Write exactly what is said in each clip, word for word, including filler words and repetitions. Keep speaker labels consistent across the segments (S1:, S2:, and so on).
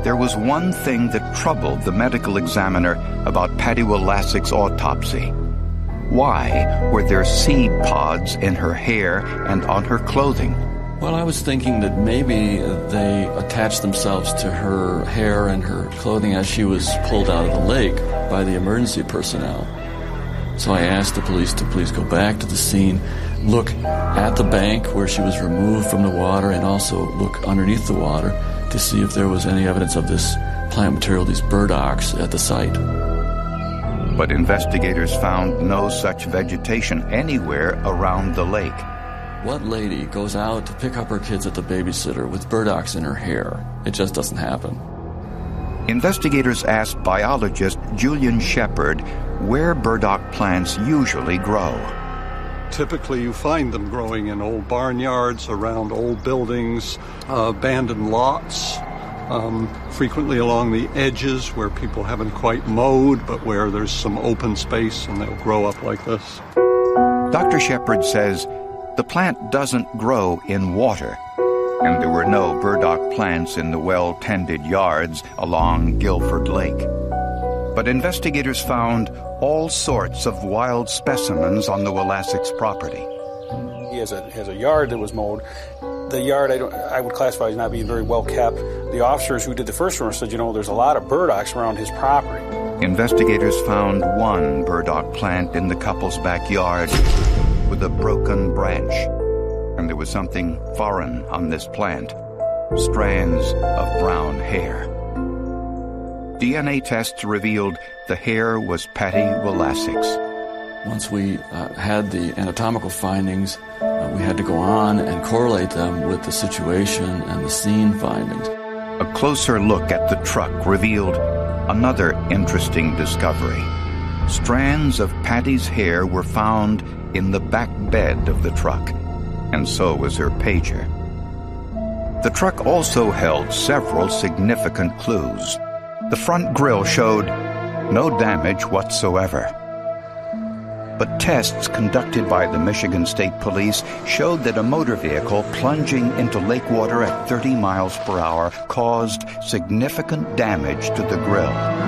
S1: there was one thing that troubled the medical examiner about Patty Wolask's autopsy. Why were there seed pods in her hair and on her clothing?
S2: Well, I was thinking that maybe they attached themselves to her hair and her clothing as she was pulled out of the lake by the emergency personnel. So I asked the police to please go back to the scene, look at the bank where she was removed from the water, and also look underneath the water to see if there was any evidence of this plant material, these burdocks, at the site.
S1: But investigators found no such vegetation anywhere around the lake.
S2: What lady goes out to pick up her kids at the babysitter with burdocks in her hair? It just doesn't happen.
S1: Investigators asked biologist Julian Shepard where burdock plants usually grow.
S3: Typically you find them growing in old barnyards, around old buildings, uh, abandoned lots, um, frequently along the edges where people haven't quite mowed, but where there's some open space, and they'll grow up like this.
S1: Doctor Shepard says the plant doesn't grow in water, and there were no burdock plants in the well-tended yards along Guilford Lake. But investigators found all sorts of wild specimens on the Wolask's property.
S4: He has a, has a yard that was mowed. The yard I, don't, I would classify as not being very well kept. The officers who did the first one said, you know, there's a lot of burdocks around his property.
S1: Investigators found one burdock plant in the couple's backyard with a broken branch. And there was something foreign on this plant, strands of brown hair. D N A tests revealed the hair was Patty Wolask's.
S2: Once we uh, had the anatomical findings, uh, we had to go on and correlate them with the situation and the scene findings.
S1: A closer look at the truck revealed another interesting discovery. Strands of Patty's hair were found in the back bed of the truck, and so was her pager. The truck also held several significant clues. The front grille showed no damage whatsoever. But tests conducted by the Michigan State Police showed that a motor vehicle plunging into lake water at thirty miles per hour caused significant damage to the grille.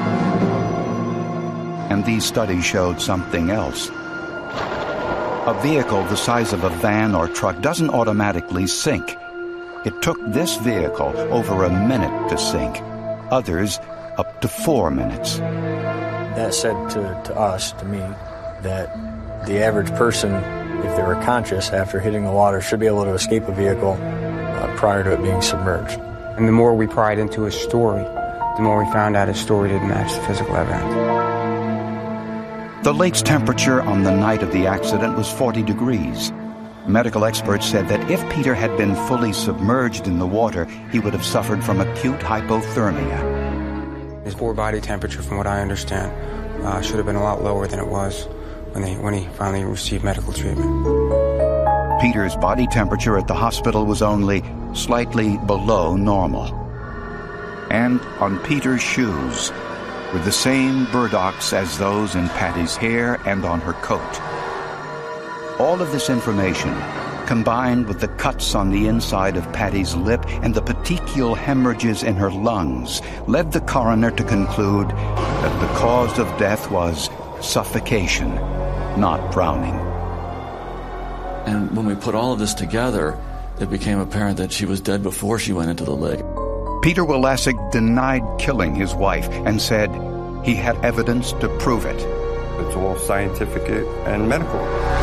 S1: And these studies showed something else. A vehicle the size of a van or truck doesn't automatically sink. It took this vehicle over a minute to sink. Others up to four minutes.
S5: That said to, to us, to me, that the average person, if they were conscious after hitting the water, should be able to escape a vehicle uh, prior to it being submerged.
S6: And the more we pried into his story, the more we found out his story didn't match the physical evidence.
S1: The lake's temperature on the night of the accident was forty degrees. Medical experts said that if Peter had been fully submerged in the water, he would have suffered from acute hypothermia.
S6: His core body temperature, from what I understand, uh, should have been a lot lower than it was when, they, when he finally received medical treatment.
S1: Peter's body temperature at the hospital was only slightly below normal. And on Peter's shoes were the same burdocks as those in Patty's hair and on her coat. All of this information, combined with the cuts on the inside of Patty's lip and the petechial hemorrhages in her lungs, led the coroner to conclude that the cause of death was suffocation, not drowning.
S2: And when we put all of this together, it became apparent that she was dead before she went into the lake.
S1: Peter Wolask denied killing his wife and said he had evidence to prove it.
S7: It's all scientific and medical.